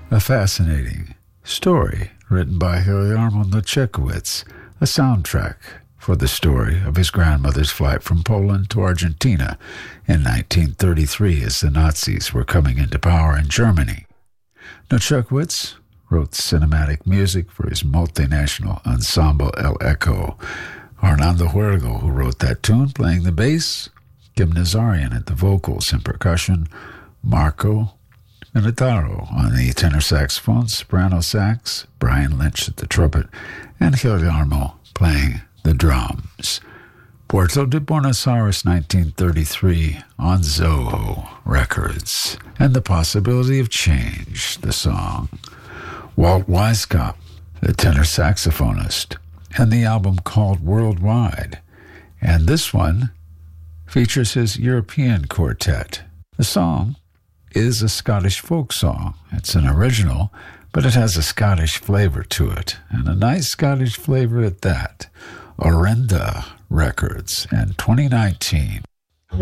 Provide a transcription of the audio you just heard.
A fascinating story written by Guillermo Nochekowitz, a soundtrack for the story of his grandmother's flight from Poland to Argentina in 1933 as the Nazis were coming into power in Germany. Nochekowitz wrote cinematic music for his multinational ensemble El Eco. Arnaldo Huergo, who wrote that tune, playing the bass, Kim Nazarian at the vocals and percussion, Marco Minataro on the tenor saxophone, soprano sax, Brian Lynch at the trumpet, and Guillermo playing the drums. Puerto de Buenos Aires, 1933, on Zoho Records. And The Possibility of Change, the song. Walt Weiskopf, the tenor saxophonist, and the album called Worldwide. And this one features his European quartet. The song is a Scottish folk song. It's an original, but it has a Scottish flavor to it, and a nice Scottish flavor at that. Orenda Records, and 2019.